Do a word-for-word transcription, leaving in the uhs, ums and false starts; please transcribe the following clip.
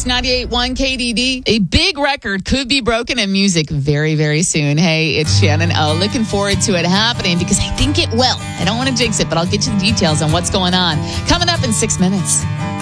ninety-eight point one K D D. A big record could be broken in music very, very soon. Hey, it's Shannon O. Looking forward to it happening because I think it will. I don't want to jinx it, but I'll get you the details on what's going on. Coming up in six minutes.